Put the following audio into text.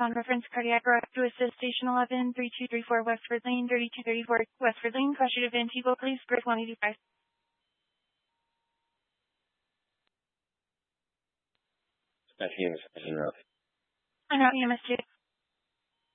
on reference cardiac arrest to assist Station 11, 3234 Westford Lane, 3234 Westford Lane. Question of Antigua, please. Bridge 185. Dispatch EMS enough. I know EMS 2.